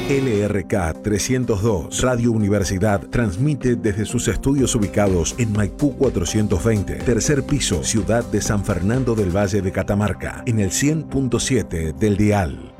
LRK 302, Radio Universidad, transmite desde sus estudios ubicados en Maipú 420, tercer piso, Ciudad de San Fernando del Valle de Catamarca, en el 100.7 del dial.